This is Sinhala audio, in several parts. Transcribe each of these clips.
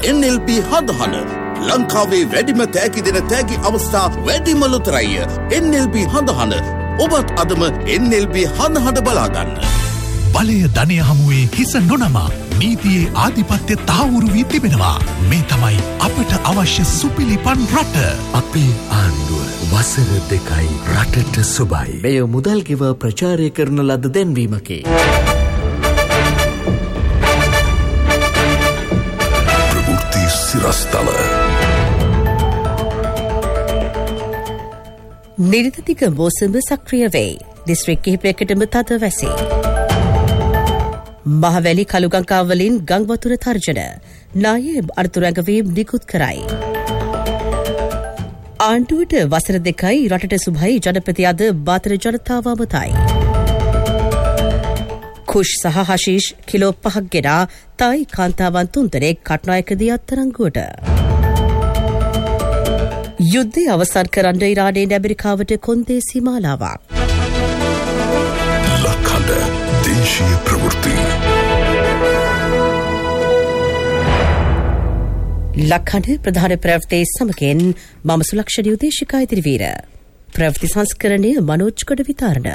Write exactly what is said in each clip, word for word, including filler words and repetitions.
N L B හඳහන ලංකාවේ වැඩිම තෑගි දෙන තෑගි අවස්ථා වැඩිම ලොතරැයි N L B හඳහන ඔබත් අදම N L B හඳහන බලා ගන්න. බලය ධනය හමුවේ හිස නොනමා නීතියේ ආධිපත්‍ය තහවුරු වී තිබෙනවා. මේ තමයි අපට අවශ්‍ය සුපිලිපන් රට. අපේ ආණ්ඩුව වසර දෙකයි රටට සුබයි. මෙය මුදල් ගෙව ප්‍රචාරය කරන ලද දැන්වීමකි. ප්‍රවෘත්ති සිරස්තල. නිර්ධතික මෝසම සක්‍රිය වේ. දිස්ත්‍රික් කිහිපයකටම තද වැසේ. මහවැලි කළුගංකාවලින් ගංවතුර තර්ජන නායේ අර්තුරැඟවීම් නිකුත් කරයි. ආණ්ඩුවට වසර දෙකයි රටට සුභයි ජනපති අද බාතර ජනතාව අමතයි. කුෂ් සහ හශීෂ් කිලෝ පහක් ගෙනා තායි කාන්තාවන් තුන්දෙනෙක් කට්නායකදී අත්තරංගුවට. යුද්ධය අවසන් කරන්න ඉරානයෙන් ඇමරිකාවට කොන්දේසි මාලාවක්. ලක්හඬ දේශීය ප්‍රවෘත්ති. ලක්හඬ ප්‍රධාන ප්‍රවෘත්ති සමගින් මම සුලක්ෂණ උදේශිකා ඉදිරිවීර. ප්‍රවෘත්ති සංස්කරණය මනෝජ් කොට විතරණ.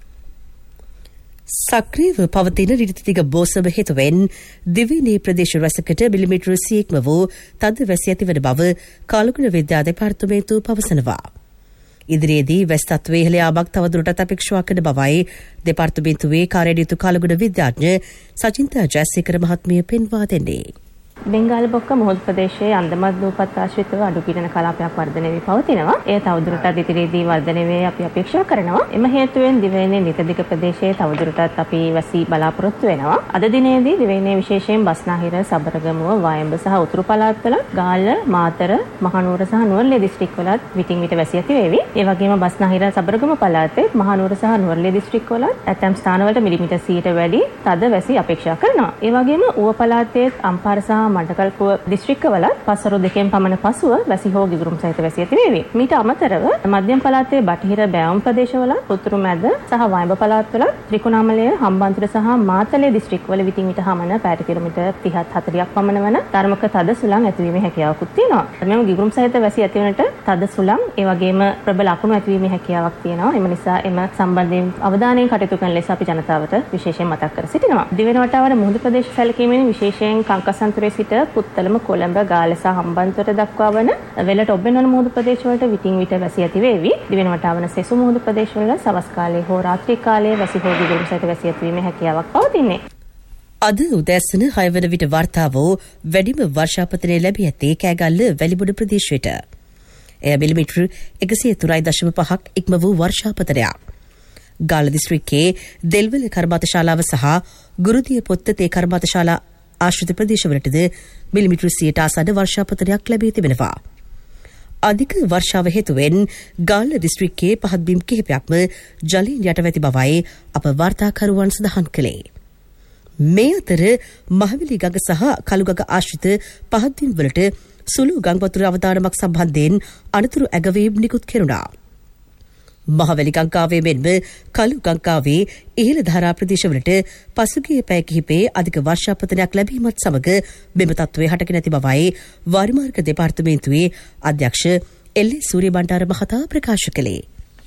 සක්‍රීයව පවතින ඍතුතික බෝසම හේතුවෙන් දිවයිනේ ප්‍රදේශ රැසකට මිලිමීටර සියයක්ම වූ තද වැසි ඇතිවන බව කාලගුණ විද්‍යා දෙපාර්තමේන්තුව පවසනවා. ඉදිරියේදී වැස් තත්ත්වයේ ඉහළ යාමක් තවදුරටත් අපේක්ෂා කරන බවයි දෙපාර්තමේන්තුවේ කාර්යනියුතු කාලගුණ විද්‍යාඥ සචින්තා ජයසේකර මහත්මිය පෙන්වා දෙන්නේ. බෙන්ගාල බොක්ක මුහුදු ප්‍රදේශයේ අන්දමත් දූපත් ආශ්‍රිතව අඩු පීඩන කලාපයක් වර්ධනය වී පවතිනවා. එය තවදුරටත් ඉදිරියේදී වර්ධනය වේ අපි අපේක්ෂා කරනවා. එම හේතුවෙන් දිවයිනේ නිතදිග ප්‍රදේශයේ තවදුරටත් අපි වැසි බලාපොරොත්තු වෙනවා. අද දිනේදී දිවයිනේ විශේෂයෙන් බස්නාහිර, සබරගමුව, වයඹ සහ උතුරු පළාත්වල, ගාල්ල, මාතර, මහනුවර සහ නුවරඑළිය දිස්ත්‍රික්කවලත් විටින් විට වැසි ඇති වේවි. ඒ වගේම බස්නාහිර, සබරගමුව පළාතේ, මහනුවර සහ නුවරඑළිය දිස්ත්‍රික්කවලත් ඇතැම් ස්ථානවලට මිලිමීටර් සියයට වැඩි තද වැසි අපේක්ෂා කරනවා. ඒ වගේම ඌව පළාතේ අම්පාර සහ මණ්ඩකල්පුව දිස්ත්‍රික්කවල පස්වරු දෙකෙන් පමණ පසුව වැසි හෝ ගිගුරුම් සහිත වැසි ඇති වේවි. මීට අමතරව මධ්‍යම පළාතේ බටහිර බෑවුම් ප්‍රදේශවල, උතුරු මැද සහ වයඹ පළාත්වල, ත්‍රිකුණාමලය, හම්බන්තොට සහ මාතලේ දිස්ත්‍රික්කවල විටින් විට හමන පැයට කිලෝමීටර් තිහක් හතළිහක් පමණ වන ධර්මක තද සුළං ඇතිවීමේ හැකියාවකුත් තියෙනවා. මෙම ගිගුරුම් සහිත වැසි ඇතිවනට තද සුළං ඒ වගේම ප්‍රබල අකුණු ඇතිවීමේ හැකියාවක් තියෙනවා. එම නිසා එම සම්බන්ධයෙන් අවධානයෙන් කටයුතු කරන ලෙස අපි ජනතාවට විශේෂයෙන් මතක් කර සිටිනවා. දිවෙන වටාවර මුහුදු ප්‍රදේශ සැලකීමෙන් විශේෂයෙන් කංකසන්තුරේ සිට පුත්තලම, කොළඹ, ගාල්ල සහ හම්බන්තොට දක්වා වන වෙලට ඔබ්බෙන් වන මුහුදු ප්‍රදේශවලට විටින් විට වැසි ඇති වේවි. දිවෙන වටාවන සෙසු මුහුදු ප්‍රදේශවල සවස් කාලයේ හෝ රාත්‍රී කාලයේ වැසි හෝ ගිගුරුම් සහිත වැසි ඇතිවීමේ හැකියාවක් පවතින්නේ. අද උදෑසන හය වන විට වාර්තා වූ වැඩිම වර්ෂාපතනය ලැබී ඇත්තේ කෑගල්ල වැලිබොඩ ප්‍රදේශයට. එය මිලිමීටර එකසිය තුනයි දශම පහක් ඉක්ම වූ වර්ෂාපතනයක්. ගාල්ල දිස්ත්‍රික්කයේ දෙල්වල කර්මාන්ත ශාලාව සහ ගුරුදිය පොත්තේ කර්මාන්ත ශාලා ආශ්‍රිත ප්‍රදේශවලටද මිලිමීටර සියයට ආසන්න වර්ෂාපතනයක් ලැබී තිබෙනවා. අධික වර්ෂාව හේතුවෙන් ගාල්ල දිස්ත්‍රික්කයේ පහත් බිම් කිහිපයක්ම ජලයෙන් යටව ඇති බවයි අප වාර්තාකරුවන් සඳහන් කළේ. මේ අතර මහවැලි ගඟ සහ කළුගඟ ආශ්‍රිත පහත් බිම් වලට සුළු ගංවතුර අවදානමක් සම්බන්ධයෙන් අනතුරු ඇගවීම් නිකුත් කෙරුණා. මහවැලි ගංගාවේ මෙන්ම කළු ගංගාවේ ඉහළ ධාරා ප්‍රදේශවලට පසුගිය පැය කිහිපේ අධික වර්ෂාපතනයක් ලැබීමත් සමග මෙම තත්ත්වය හටගෙන ඇති බවයි වාරිමාර්ග දෙපාර්තමේන්තුවේ අධ්‍යක්ෂ එල් ඒ සූරියබණ්ඩාර මහතා ප්‍රකාශ කළේ.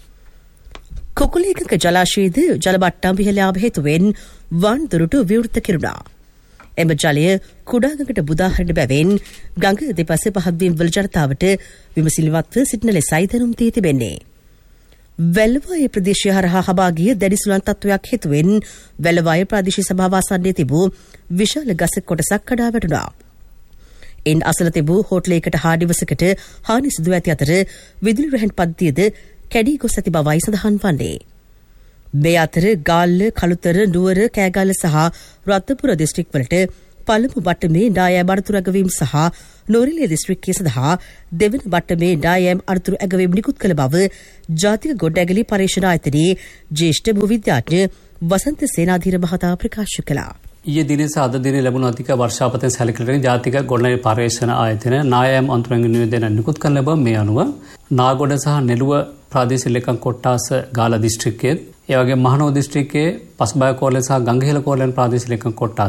කුකුලේකක ජලාශයේද ජල මට්ටම් ඉහළ යාම හේතුවෙන් වන් දොරටු විවෘත කෙරුණා. එම ජලය කුඩාගඟට බුදාහරින බැවින් ගඟ දෙපස පහත් බිම් වල ජනතාවට විමසිලිමත්ව සිටින ලෙසයි දැනුම් දී තිබෙන්නේ. වැල්වාය ප්‍රදේශය හරහා හබා ගිය දැඩි සුළං තත්ත්වයක් හේතුවෙන් වැල්වාය ප්‍රාදේශීය සභාව ආසන්නයේ තිබූ විශාල ගසක කොටසක් කඩා වැටුණා. එන් අසල තිබූ හෝටලයකට හා නිවසකට හානි සිදු ඇති අතර විදුලි රැහැන් පද්ධතියද කැඩී ගොස් ඇති බවයි සඳහන් වන්නේ. මේ අතර ගාල්ල, කළුතර, නුවර, කෑගල්ල සහ රත්නපුර දිස්ත්‍රික්කවලට පළමු බට්ටමේ නායම් අනතුරු ඇගවීම් සහ නුවරඑළිය දිස්ත්‍රික්කයේ සඳහා දෙවන බට්ටමේ නායම් අනතුරු ඇගවීම් නිකුත් කළ බව ජාතික ගොඩනැගිලි පරීක්ෂණ ආයතනයේ ජ්‍යෙෂ්ඨ භූවිද්‍යාඥ වසන්ත සේනාධීර මහතා ප්‍රකාශ කළා. ඊයේ දිනේ සහ අද දිනේ ලැබුණු අධික වර්ෂාපතන සැලකිලිමෙන් ජාතික ගොඩනැගිලි පරීක්ෂණ ආයතන නායම් අනතුරු ඇගවීම් නිවේදන නිකුත් කළ බව මේ අනුව නාගොඩ සහ නෙළුව ප්‍රාදේශීය ලේකම් කොට්ටාස ගාල්ල දිස්ත්‍රික්කයේ, ඒ වගේම මහනුවර දිස්ත්‍රික්කයේ පස්බය කෝරළේ සහ ගංගහිල කෝරළේ ප්‍රාදේශීය ලේකම් කොට්ටාසත්,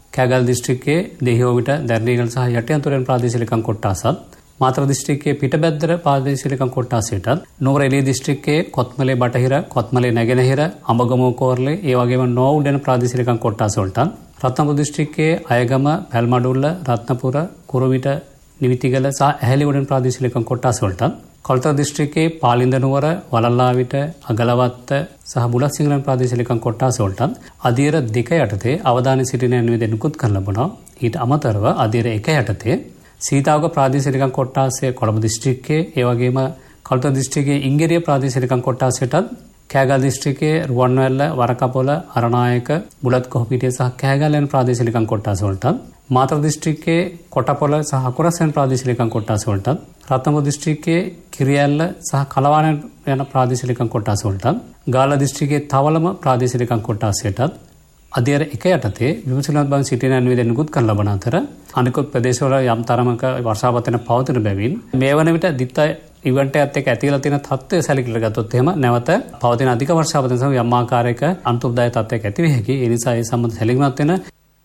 කෑගල් දිස්ත්‍රික්කයේ දෙහිඔවිට දැරණියගල සහ යටිඅතුරෙන් ප්‍රාදේශීය ලේකම් කොට්ටාසත් මාතර දිස්ත්‍රික්කයේ පිටබැද්දර ප්‍රාදේශීය ලේකම් කොට්ටාසයටත් නුවරඑළිය දිස්ත්‍රික්කයේ කොත්මලේ බටහිර කොත්මලේ නැගෙනහිර අඹගමුව කෝරළේ ඒ වගේම නොඋඩන ප්‍රාදේශීය ලේකම් කොට්ටාස වලට රත්නපුර දිස්ත්‍රික්කයේ අයගම පැල්මඩුල්ල රත්නපුර කුරුවිට නිවිතිගල සහ ඇහැලිවඩන ප්‍රාදේශීය ලේකම් කොට්ටාස වලට කොල්තර දිස්ත්‍රික්කයේ පාලින්ද නුවර වලල්ලාවිට අගලවත්ත සහ බුලත් සිංහලන් ප්‍රාදේශීය ලේකම් කොට්ටාස වලට අධීර දෙක යටතේ අවධානය සිටින නිවේදන නිකුත් කරන ලබනවා. ඊට අමතරව අධීර එක යටතේ සීතාවක ප්‍රාදේශීය ලේකම් කොට්ටාසයේ කොළඹ දිස්ත්‍රික්කයේ ඒ වගේම කොල්තර දිස්ත්‍රික්කයේ ඉංගිරිය ප්‍රාදේශීය ලේකම් කොට්ටාසයටත් කෑගල් දිස්ත්‍රික්කයේ රුවන්වැල්ල වරකපොළ අරණායක බුලත් කොහොපිටිය සහ කෑගල් යන ප්‍රාදේශීය ලේකම් කොට්ටාස වලට මාතර දිස්ත්‍රික්කයේ කොටපොළ සහ අකුරස් යන ප්‍රාදේශීය ලේකම් කොට්ටාස වලට රත්නපුර දිස්ත්‍රික්කයේ කිරියැල්ල සහ කලවාන යන ප්‍රාදේශීය ලේකම් කොට්ටාස වලට ගාල්ල දිස්ත්‍රික්කයේ තවලම ප්‍රාදේශීය ලේකම් කොට්ටාසයටත් අධීර එක යටතේ විමසුලත් බව සිටින නිවේදන නිකුත් කරන ලබන අතර අනිකුත් ප්‍රදේශවල යම් තරමක වර්ෂාපතන පවතින බැවින් මේ වන විට දිත්ත ඉවෙන්ට් එකත් එක්ක ඇතිවලා තියෙන තත්ත්වය සැලකිලි ගත්තොත් එහෙම නැවත පවතින අධික වර්ෂාපතන සමග යම් ආකාරයක අන්තර්දාය තත්ත්වයක් ඇති වෙ හැකියි. ඒ නිසා ඒ සම්බන්ධ සැලකිලිමත් වෙන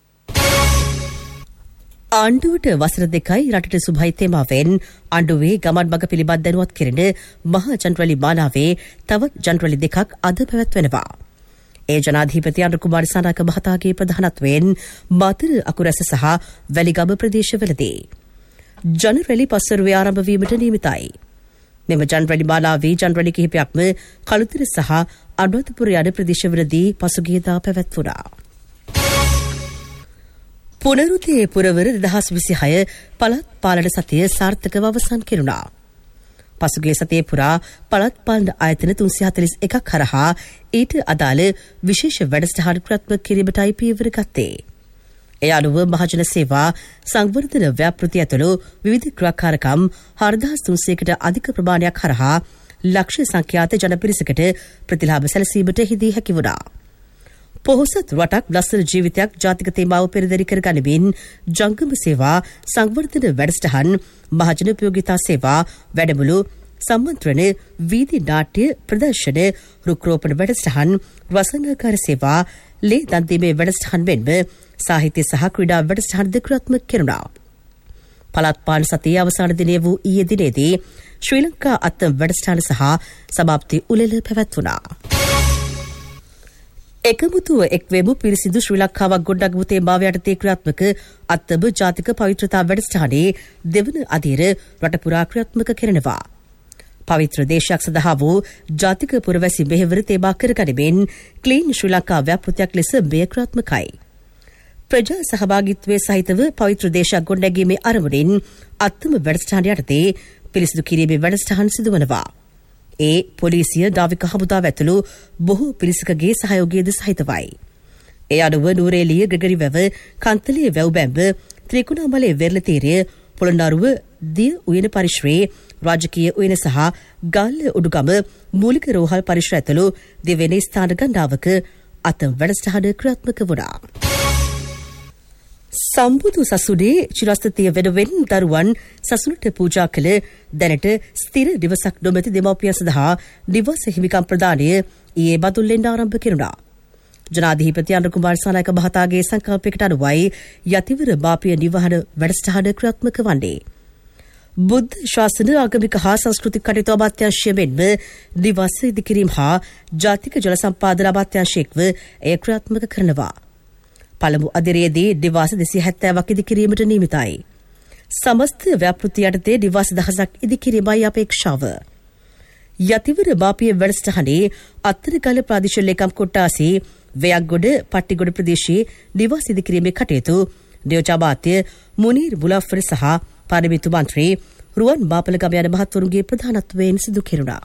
ආණ්ඩුවට වසර දෙකයි රටට සුභයි තේමාවෙන් ආණ්ඩුවේ ගමන් මඟ පිළිබඳ දැනුවත් කෙරෙන මහා ජනරලි මාලාවේ තවත් ජනරලි දෙකක් අද පැවැත්වෙනවා. ඒ ජනාධිපති අනුර කුමාර දිසානායක මහතාගේ ප්‍රධානත්වයෙන් මාතර අකුරැස සහ වැලිගම ප්‍රදේශවලදී ජනරලි පස්වරුවේ ආරම්භ වීමට නියමිතයි. මෙම ජනරලි මාලාවේ ජනරලි කිහිපයක්ම කළුතර සහ අනුරාධපුර යන ප්‍රදේශවලදී පසුගියදා පැවැත්වුණා. පුනරුතේ පුරවර දෙදහස් විසිහය පළාත් පාලන සතිය සාර්ථකව අවසන් කෙරුණා. පසුගිය සතියේ පුරා පළාත් පාලන ආයතන තුන්සිය හතළිස් එකක් හරහා ඊට අදාළ විශේෂ වැඩසටහන් ක්‍රියාත්මක කිරීමටයි පියවර ගත්තේ. ඒ අනුව මහජන සේවා සංවර්ධන ව්‍යාපෘති ඇතුළු විවිධ ක්‍රියාකාරකම් හාරදහස් තුන්සියයකට අධික ප්‍රමාණයක් හරහා ලක්ෂ සංඛ්‍යාත ජනපිරිසකට ප්‍රතිලාභ සැලසීමට හිදී හැකි වුණා. පොහොසත් රටක් ලස්සන ජීවිතයක් ජාතික තේමාව පෙරදරි කර ගනිමින් ජංගම සේවා සංවර්ධන වැඩසටහන් මහජන උපයෝගිතා සේවා වැඩමුළු සම්මන්ත්‍රණ වීදි නාට්‍ය ප්‍රදර්ශන රුක්රෝපණ වැඩසටහන් වසනාකාර සේවා ලේ දන් දීමේ වැඩසටහන් මෙන්ම සාහිත්‍ය සහ ක්‍රීඩා වැඩසටහන් ද ක්‍රියාත්මක කෙරුණා. පළාත් පාලන සතියේ අවසාන දිනය වූ ඊයේ දිනේදී ශ්‍රී ලංකා අත්තම් වැඩසටහන සහ සමාප්ති උළෙල පැවැත්වුණා. එකමුතුව එක්වෙමු පිරිසිදු ශ්‍රී ලංකාවක් ගොඩනගමු තේමාව යටතේ ක්‍රියාත්මක අත්තම ජාතික පවිත්‍රතා වැඩසටහනේ දෙවන අදියර රට පුරා ක්‍රියාත්මක කරනවා. පවිත්‍ර දේශයක් සඳහා වූ ජාතික පුරවැසි මෙහෙවර තේමා කරගනිමින් ක්ලීන් ශ්‍රී ලංකා ව්‍යාපෘතියක් ලෙස මෙය ක්‍රියාත්මකයි. ප්‍රජා සහභාගීත්වයේ සහිතව පවිත්‍ර දේශයක් ගොඩනැගීමේ අරමුණින් අත්තම වැඩසටහන යටතේ පිරිසිදු කිරීමේ වැඩසටහන් සිදුවනවා. ඒ පොලිසිය නාවික හමුදාව ඇතුළු බොහෝ පිරිසකගේ සහයෝගයද සහිතවයි. ඒ අනුව නුවරඑළිය ග්‍රෙගරි වැව කන්තලේ වැව්බැම්බ ත්‍රිකුණාමලේ වෙරළතීරය පොළොන්නරුව දිය උයන පරිශ්‍රයේ රාජකීය උයන සහ ගල්ල උඩුගම මූලික රෝහල් පරිශ්‍ර ඇතුළු දෙවෙනි ස්ථාන ගණනාවක අතම් වැඩසටහන ක්‍රියාත්මක වුණා. සම්බුදු සසුනේ චිරස්ථිතිය වෙනුවෙන් දරුවන් සසුනට පූජා කළ දැනට ස්ථිර දිවසක් නොමැති දෙමව්පියන් සඳහා නිවාස හිමිකම් ප්‍රදානය ඊයේ බදුල්ලෙන් ආරම්භ කෙරුණා. ජනාධිපති අනුර කුමාර දිසානායක මහතාගේ සංකල්පයකට අනුවයි යතිවර මාපිය නිවහන වැඩසටහන ක්‍රියාත්මක වන්නේ. බුද්ධ ශාසන ආගමික හා සංස්කෘතික කටයුතු අමාත්‍යාංශය මෙන්ම නිවාස ඉදිකිරීම හා ජාතික ජල සම්පාදන අමාත්‍යාංශයක්ව එය ක්‍රියාත්මක කරනවා. පළමු අදිරයේදී නිවාස දෙසිය හැත්තෑවක් ඉදිකිරීමට නියමිතයි. සමස්ත ව්‍යාපෘති යටතේ නිවාස දහසක් ඉදිකිරීමයි අපේක්ෂාව. යතිවර මාපිය වැඩසටහනේ අත්තරගල ප්‍රාදේශීය ලේකම් කොට්ටාසේ වයග්ගොඩ පට්ටිගොඩ ප්‍රදේශයේ නිවාස ඉදිකිරීමේ කටයුතු නියෝජ්‍යාමාත්‍ය මුනීර් මුලාෆර් සහ පාර්ලිමේන්තු මන්ත්‍රී රුවන් මාපලගම යන මහත්වරුන්ගේ ප්‍රධානත්වයෙන් සිදු කෙරුණා.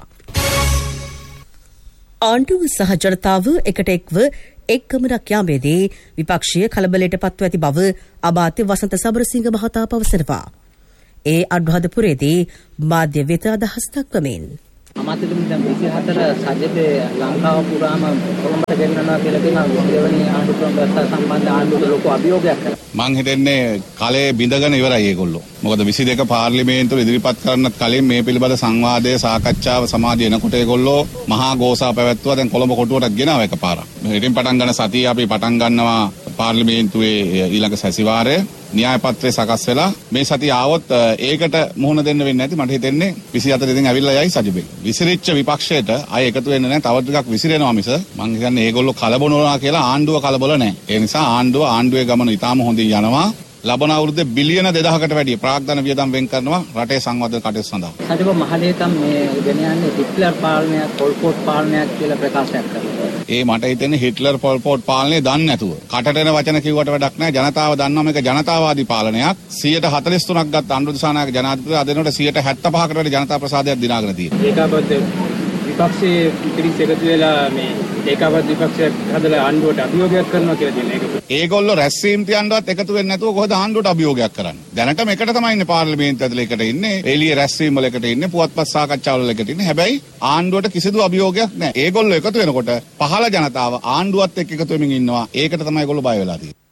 ආණ්ඩුව සහ ජනතාව එකට එක්ව එක් ගමනක් යාමේදී විපක්ෂීය කලබලයට පත්ව ඇති බව අමාත්‍ය වසන්ත සමරසිංහ මහතා පවසනවා. ඒ අනුරාධපුරයේදී මාධ්‍ය වෙත අදහස් දක්වමින් අමාත්‍යතුමනි දැන් විසිහතර සජිතේ ලංකාව පුරාම කොළඹට ගෙන්නනවා කියලා කියන දෙවනි ආණ්ඩු ක්‍රම ප්‍රස්තාව සම්බන්ධ ආණ්ඩුවට ලොකු අභියෝගයක් කරා. මං හිතන්නේ කලේ බිඳගෙන ඉවරයි ඒගොල්ලෝ. මොකද විසි දෙක පාර්ලිමේන්තුවේ ඉදිරිපත් කරන්නත් කලින් මේ පිළිබඳ සංවාදයේ සාකච්ඡාව සමාධිය එනකොට ඒගොල්ලෝ මහා ගෝසා පැවැත්වුවා. දැන් කොළඹ කොටුවටත් ගෙනාව එකපාරක්. ඉතින් පටන් ගන්න සතිය අපි පටන් ගන්නවා පාර්ලිමේන්තුවේ ඊළඟ සැසිවාරය න්‍යාය පත්‍රය සකස් වෙලා මේ සතිය ආවොත් ඒකට මුහුණ දෙන්න වෙන්නේ නැති මට හිතෙන්නේ විසිහතර ඉතින් ඇවිල්ලා යයි සජිබේ. විසිරිච්ච විපක්ෂයට අය එකතු වෙන්නේ නැහැ. තව ටිකක් විසිරෙනවා මිස මං හිතන්නේ ඒගොල්ලෝ කලබලනවා කියලා ආණ්ඩුව කලබල නැහැ. ඒ නිසා ආණ්ඩුව ආණ්ඩුවේ ගමන ඉතාම හොඳින් යනවා. ලබන අවුරුද්දේ බිලියන දෙදහකට වැඩි ප්‍රාග්ධන වියදම් වෙන් කරනවා රටේ සංවර්ධන කටයුතු සඳහා. සජිබ මහලේකම් මේ ගෙන යන්නේ හිට්ලර් පාලනයක්, පොල් පොට් පාලනයක් කියලා ප්‍රකාශයක් කරනවා. ඒ මට හිතෙන්නේ හිට්ලර් පොල් පොට් පාලනය දන්නේ නැතුව. කටට එන වචන කිව්වට වැඩක් නැහැ. ජනතාව දන්නවා මේක ජනතාවාදී පාලනයක්. සියයට හතළිස් තුනක් ගත්ත අනුර දිසානායක ජනාධිපති අද වෙනකොට සියයට හැත්තෑ පහකට වැඩි ජනතා ප්‍රසාදයක් දිනාගෙන තියෙනවා. ඒකාබද්ධ විපක්ෂයේ පිරිස එකතු වෙලා මේ ඒකාබද්ධ විපක්ෂයක් හදලා ආණ්ඩුවට අභියෝගයක් කරනවා කියලා තියෙන එක. ඒගොල්ලෝ රැස්වීම් තියන්නවත් එකතු වෙන්නේ නැතුව කොහොමද ආණ්ඩුවට අභියෝගයක් කරන්නේ? දැනටම එකට තමයි ඉන්නේ පාර්ලිමේන්තුව ඇතුලේ එකට ඉන්නේ. එළියේ රැස්වීම් වල එකට ඉන්නේ. පුවත්පත් සාකච්ඡා වල එකට ඉන්නේ. හැබැයි ආණ්ඩුවට කිසිදු අභියෝගයක් නැහැ. ඒගොල්ලෝ එකතු වෙනකොට පහළ ජනතාව ආණ්ඩුවත් එක්ක එකතු වෙමින් ඉන්නවා. ඒකට තමයි ඒගොල්ලෝ බය වෙලා තියෙන්නේ.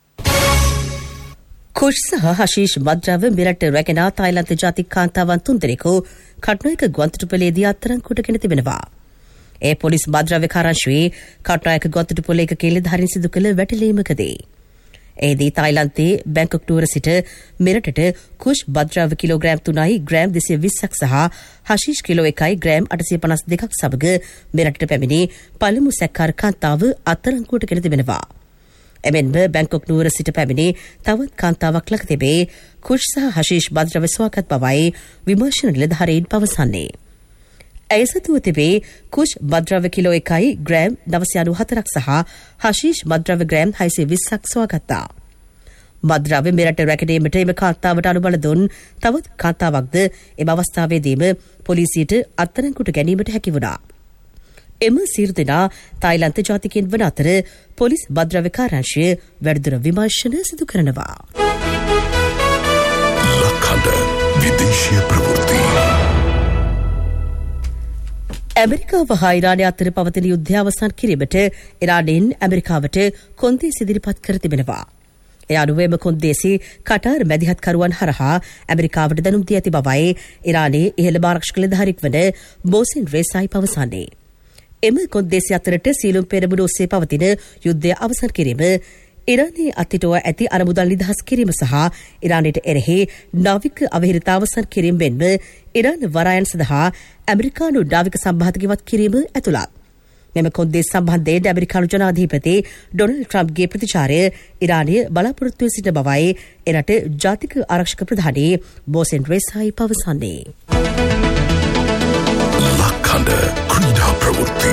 කුෂ් සහ හෂීෂ් මද්‍රව්‍ය මෙරට රැගෙන තායිලන්ත ජාතික කාන්තාවන් තුන්දෙනෙකු කටුනායක ගුවන්තොටුපළේදී අත්අඩංගුවටගෙන තිබෙනවා. ඒ පොලිස් මද්‍රව්‍ය කාර්යාංශයේ කටුනායක ගුවන්තොටුපළේක කෙළෙධාරීන් සිදු කළ වැටලීමකදී එෙහිදී තායිලන්තයේ බැංකොක් නුවර සිට මෙරටට කුෂ් මද්‍රව්‍ය කිලෝග්‍රෑම් තුනයි ග්‍රෑම් දෙසිය විස්සක් සහ හෂීෂ් කිලෝ එකයි ග්‍රෑම් අටසිය පනස් දෙකක් සමග මෙරටට පැමිණි පළමු සැකකාර කාන්තාව අත්අඩංගුවටගෙන තිබෙනවා. එමෙන්ම බැංකොක් නුවර සිට පැමිණි තවත් කාන්තාවක් ළඟ තිබේ කුෂ් සහ හෂීෂ් මද්‍රව්‍ය සොයාගත් බවයි විමර්ශන නිලධාරීන් පවසන්නේ. ඇය සතුව තිබේ කුෂ් මද්‍රව්‍ය කිලෝ එකයි ග්‍රෑම් නවසිය අනූහතරක් සහ හෂීෂ් මද්‍රව්‍ය ග්‍රෑම් හයසිය විස්සක් සොයාගත්තා. මද්‍රව්‍ය මෙරට රැකීමට එම කාන්තාවට අනුබල දුන් තවත් කාන්තාවක්ද එම අවස්ථාවේදීම පොලිසියට අත්අඩංගුවට ගැනීමට හැකි වුණා. එම සියලු දෙනා තායිලන්ත ජාතිකයන් වන අතර පොලිස් මද්‍රව්‍ය කාර්යාංශය වැඩිදුර විමර්ශන සිදු කරනවා. ලක්හඬ විදේශීය ප්‍රවෘත්ති. ඇමරිකාව හා ඉරානය අතර පවතින යුද්ධය අවසන් කිරීමට ඉරානයෙන් ඇමරිකාවට කොන්දේසි ඉදිරිපත් කර තිබෙනවා. ඒ අනුව එම කොන්දේසි කටාර් මැදිහත්කරුවන් හරහා ඇමරිකාවට දැනුම් දී ඇති බවයි ඉරානයේ ඉහළම ආරක්ෂක නිලධාරියෙක් වන බෝසින් රේසායි පවසන්නේ. එම කොන්දේසි අතරට සීලුම් පෙරමුණ ඔස්සේ පවතින යුද්ධය අවසන් කිරීම, ඉරානයේ අත්හිටුව ඇති අරමුදල් නිදහස් කිරීම සහ ඉරානයට එරෙහි නාවික අවහිරතාව අවසන් කිරීම වෙන්ම ඉරාන වරායන් සඳහා ඇමරිකානු නාවික සම්බාධක ඉවත් කිරීම ඇතුළත්. මෙම කොන්දේසි සම්බන්ධයෙන් ඇමරිකානු ජනාධිපති ඩොනල්ඩ් ට්‍රම්ප්ගේ ප්‍රතිචාරය ඉරානය බලාපොරොත්තු වී සිටින බවයි එරට ජාතික ආරක්ෂක ප්‍රධානී බෝසෙන් රේසායි පවසන්නේ. ලක්හඬ ක්‍රීඩා ප්‍රවෘත්ති.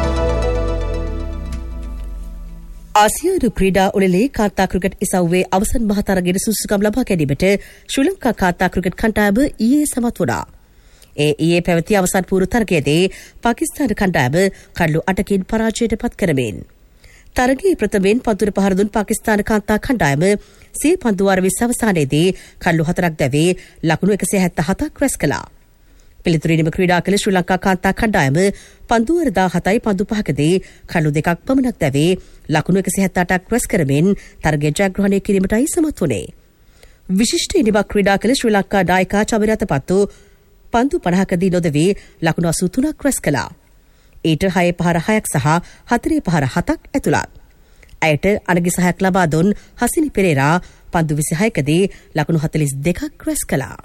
ආසියානු ක්‍රීඩා උළෙලේ කාන්තා ක්‍රිකට් ඉසව්වේ අවසන් මහතරගයේ සුසුකම් ලබා ගැනීමට ශ්‍රී ලංකා කාන්තා ක්‍රිකට් කණ්ඩායම ඊයේ සමත් වුණා. ඒ ඊයේ පැවති අවසන් පූර්ව තරගයේදී පාකිස්තාන කණ්ඩායම කඩලු අටකින් පරාජයට පත් කරමින් තරගයේ ප්‍රථමයෙන් පන්දුර පහර දුන් පාකිස්තාන කාන්තා කණ්ඩායම සිය පන්දු වාර විස්ස අවසානයේදී කඩලු හතරක් දැවී ලකුණු එකසිය හැත්තෑ හතක් රැස් කළා. පිළිතුරින්ම ක්‍රීඩා කළ ශ්‍රී ලංකා කාන්තා කණ්ඩායම පන්දු වාර දාහතයි පන්දු පහකදී කඩලු දෙකක් පමණක් දැවී ලකුණු එකසිය හැත්තෑ අටක් රැස් කරමින් තරගය ජයග්‍රහණය කිරීමටයි සමත් වුණේ. විශිෂ්ට ඉනිමක් ක්‍රීඩා කළ ශ්‍රී ලංකා නායිකා චමිරත පත්තු පන්දු පනහකදී නොදවී ලකුණු අසූ තුනක් රැස් කළා. ඊට හය පහර හයක් සහ හතරේ පහර හතක් ඇතුළත්. ඇයට අනගි සහයක් ලබා දුන් හසිනි පෙරේරා පන්දු විසිහයකදී ලකුණු හතළිස් දෙකක් රැස් කළා.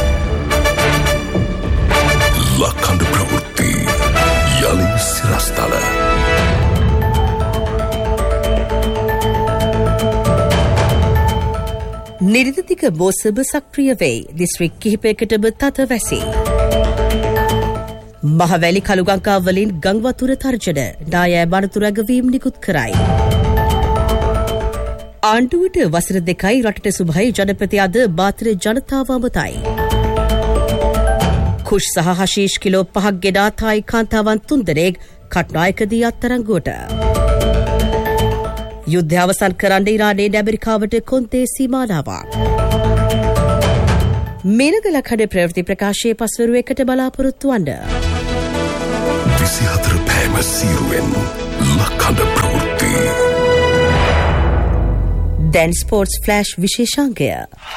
ලක්හඬ ප්‍රවෘත්ති යලි සිරස්තල. නිරිතතික බෝසබ සක්‍රිය වෙයි. දිස්ත්‍රික් කිහිපයකටම තද වැසි. මහවැලි කළුගංකා වලින් ගංවතුර තර්ජන නායෑ බණතුර ඇගවීම් නිකුත් කරයි. ආණ්ඩුවට වසර දෙකයි රටට සුභයි ජනපති අද බාතර ජනතාව අමතයි. කුෂ් සහ හෂීෂ් කිලෝ පහක් ගෙනා තායි කාන්තාවන් තුන්දෙනෙක් කටුනායකදී අත්අඩංගුවට. යුද්ධය අවසන් කරන්න ඉරානයේ ඇමරිකාවට කොන්දේසි මාලාවක්. මේනක ලක්හඬ ප්‍රවෘත්ති ප්‍රකාශයේ පස්වරු එකට බලාපොරොත්තු වන්න. විසිහතර පෑම සීරුවෙන් ලක්හඬ ප්‍රවෘත්ති. දැන් ස්පෝර්ට්ස් ෆ්ලෑෂ් විශේෂාංගය.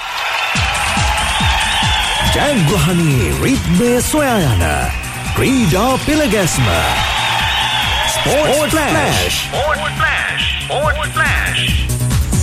ජයග්‍රහණයේ රිද්මය සොයා යන ක්‍රීඩා පෙළගැස්ම ස්පෝර්ට්ස් ෆ්ලෑෂ්.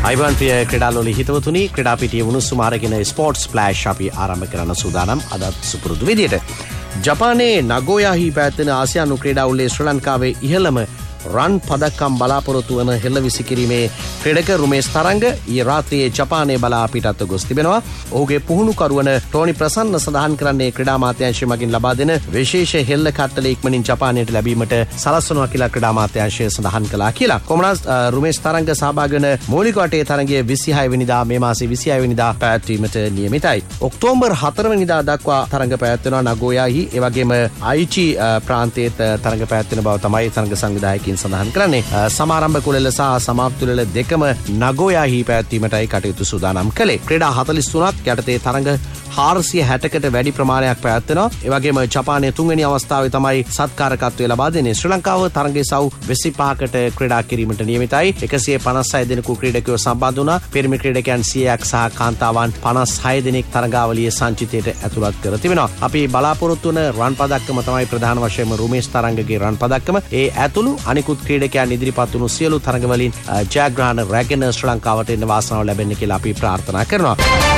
අයිවන් ප්‍රිය ක්‍රීඩාලෝලී හිතවතුනි ක්‍රීඩා පිටියේ උණුසුම අරගෙන ස්පෝර්ට්ස් ෆ්ලෑෂ් අපි ආරම්භ කරන්න සූදානම් අදත් සුපුරුදු විදියට. ජපානයේ නගෝයාහි පැවැත්වෙන ආසියානු ක්‍රීඩා උළෙලේ ශ්‍රී ලංකාවේ ඉහළම රන් පදක්කම් බලාපොරොත්තු වන හෙළ විසි කිරීමේ ක්‍රීඩක රුමේෂ් තරංග ඊ රාත්‍රියේ ජපානයේ බලා පිටත්ව ගොස් තිබෙනවා. ඔහුගේ පුහුණුකරු වන ටෝනි ප්‍රසන්න සඳහන් කරන්නේ ක්‍රීඩා අමාත්‍යාංශය මගින් ලබා දෙන විශේෂ හෙළ කට්ටල ඉක්මනින් ජපානයට ලැබීමට සලස්වනවා කියලා ක්‍රීඩා අමාත්‍යාංශය සඳහන් කළා කියලා. කොමනස් රුමේෂ් තරංග සහභාගී වන මූලික වටේ තරගයේ විසිහය වෙනිදා මේ මාසේ විසිහය වෙනිදා පැවැත්වීමට නියමිතයි. ඔක්තෝබර් හතර වෙනිදා දක්වා තරග පැවැත්වෙනවා නගෝයාහි. ඒ වගේම අයිචි ප්‍රාන්තයේ තරග පැවැත්වෙන බව තමයි තරග සංවිධායක සඳහන් කරන්නේ. සමාරම්භ කුලෙල සහ සමාප්ති කුලෙල දෙකම නගෝයාහි පැවැත්වීමටයි කටයුතු සූදානම් කළේ. ක්‍රීඩා හතළිස් තුනක් යටතේ තරඟ හාරසිය හැටකට වැඩි ප්‍රමාණයක් පැවැත්වෙනවා. ඒ වගේම ජපානයේ තුන්වෙනි අවස්ථාවේ තමයි සත්කාරකත්වය ලබා දෙන්නේ. ශ්‍රී ලංකාව තරඟයේ සව් විසිපහකට ක්‍රීඩා කිරීමට නියමිතයි. එකසිය පනස් හය දෙනෙකු ක්‍රීඩකයෝ සම්බන්ධ වුණා. පිරිමි ක්‍රීඩකයන් සීයක් සහ කාන්තාවන් පනස් හය දෙනෙක් තරඟාවලියේ සංචිතයට ඇතුළත් කර තිබෙනවා. අපි බලාපොරොත්තු වන රන් පදක්කම තමයි ප්‍රධාන වශයෙන්ම රුමේෂ් තරංගගේ රන් පදක්කම. ඒ ඇතුළු අනිකුත් ක්‍රීඩකයන් ඉදිරිපත් වුණු සියලු තරඟවලින් ජයග්‍රහණ රැගෙන ශ්‍රී ලංකාවට එන්න වාසනාව ලැබෙන්න කියලා අපි ප්‍රාර්ථනා කරනවා.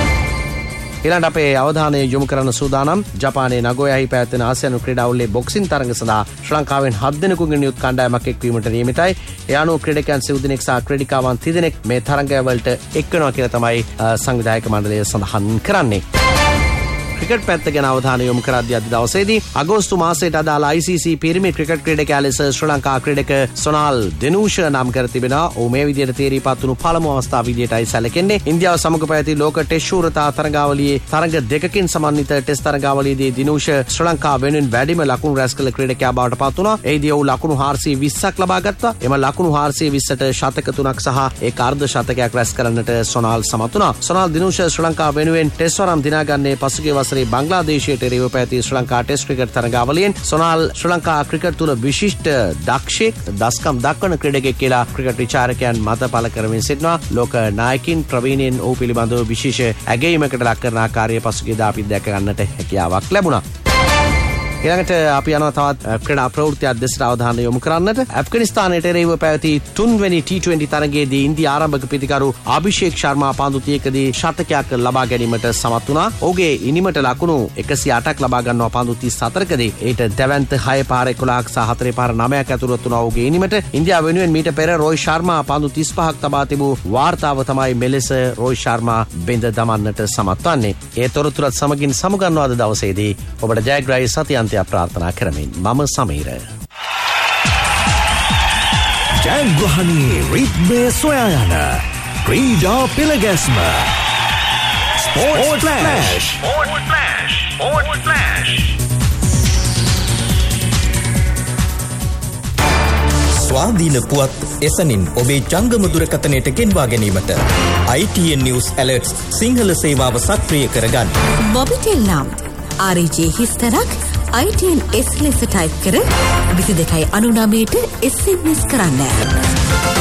ඊළඟට අපේ අවධානය යොමු කරන සූදානම් ජපානයේ නගෝයාහි පැවැත්වෙන ආසියානු ක්‍රීඩා උළෙලේ බොක්සින් තරඟ සඳහා ශ්‍රී ලංකාවෙන් හත් දෙනෙකුගේ යුත් කණ්ඩායමක් එක්වීමට නියමිතයි. ඒ අනුව ක්‍රීඩකයන් සිව් දෙනෙක් සහ ක්‍රීඩිකාවන් තිස් දෙනෙක් මේ තරඟවලට එක් වෙනවා කියලා තමයි සංවිධායක මණ්ඩලය සඳහන් කරන්නේ. ක්‍රිකට් පැත්ත ගැන අවධානය යොමු කරද්දී අද දවසේදී අගෝස්තු මාසයට අදාළ I C C පිරිමි ක්‍රිකට් ක්‍රීඩකයා ලෙස ශ්‍රී ලංකා ක්‍රීඩක සොනාල් දෙනූෂ නම් කර තිබෙනවා. ඔහු මේ විදිහට තීරීපත් වුණු පළමු අවස්ථාව විදිහටයි සැලකෙන්නේ. ඉන්දියාව සමග පැවති ලෝක ටෙස්ට් ශූරතා තරඟාවලියේ තරඟ දෙකකින් සමන්විත ටෙස්ට් තරඟාවලියේදී දිනූෂ ශ්‍රී ලංකා වෙනුවෙන් වැඩිම ලකුණු රැස් කළ ක්‍රීඩකයා බවට පත් වුණා. එෙහිදී ඔහු ලකුණු හාරසිය විස්සක් ලබා ගත්තා. එම ලකුණු හාරසිය විස්සට ශතක තුනක් සහ ඒක අර්ධ ශතකයක් රැස් කරන්නට සොනාල් සමත් වුණා. සොනාල් දිනූෂ ශ්‍රී ලංකා වෙනුවෙන් ටෙස්ට් වරම් දිනාගන්නේ පසුගිය වසරේ බංග්ලාදේශ එරෙහිව පැවති ශ්‍රී ලංකා ටෙස්ට් ක්‍රිකට් තරඟාවලියෙන්. සොනාල් ශ්‍රී ලංකා ක්‍රිකට් තුල විශිෂ්ට දක්ෂයෙක් දස්කම් දක්වන ක්‍රීඩකයෙක් කියලා ක්‍රිකට් විචාරකයන් මත පළ කරමින් සිටිනවා. ලෝක නායකින් ප්‍රවීණයන් ඔහු පිළිබඳව විශේෂ ඇගයීමකට ලක් කරන ආකාරය පසුගියදා අපි දැක ගන්නට හැකියාවක් ලැබුණා. ඊළඟට අපි යනවා තවත් ක්‍රීඩා ප්‍රවෘත්තියක් දෙසට අවධානය යොමු කරන්නට. ඇෆ්ගනිස්තානයට එරෙහිව පැවති තුන්වෙනි ටී ට්වෙන්ටි තරගයේදී ඉන්දියා ආරම්භක පිතිකරු අභිෂේක් ශර්මා පන්දු තිහකදී ශතකයක් ලබා ගැනීමට සමත් වුණා. ඔහුගේ ඉනිමට ලකුණු එකසිය අටක් ලබා ගන්නවා පන්දු තිස් හතරකදී. ඒට දැවැන්ත හය පාර එකොළහක් සහ හතරේ පාර නවයක් ඇතුළත් වුණා ඔහුගේ ඉනිමට. ඉන්දියාව වෙනුවෙන් මීට පෙර රෝහිත් ශර්මා පන්දු තිස් පහක් තබා තිබූ වාර්තාව තමයි මෙලෙස රෝහිත් ශර්මා බිඳ දමන්නට සමත් වන්නේ. ඒ තොරතුරත් සමගින් සමුගන්නවා අද දවසේදී. ඔබට ජයග්‍රහී සතියන්තයක් ප්‍රාර්ථනා කරමින් මම සමීර. ජයග්‍රහණී රිද්මය සොයා යන ක්‍රීඩා පෙළගැස්ම ස්පෝර්ට්ස් ෆ්ලෑෂ්. ස්වාධීන පුවත් එසනින් ඔබේ ජංගම දුරකථනයට ගෙන්වා ගැනීමට I T N News Alerts Sinhala සේවාව සක්‍රිය කරගන්න. මොබිටෙල් නම් R J හිස්තරක් I T N S ලෙස ටයිප් කර විසි දෙකයි අනු නවයට S M S කරන්න.